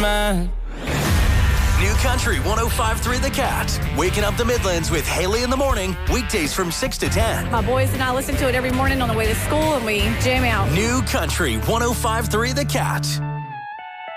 man. New Country 105.3 The Cat. Waking up the Midlands with Haley in the morning. Weekdays from 6 to 10. My boys and I listen to it every morning on the way to school, and we jam out. New Country 105.3 The Cat.